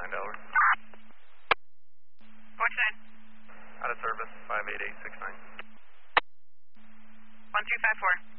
Delaware. What's that? Out of service, 58869. 1254.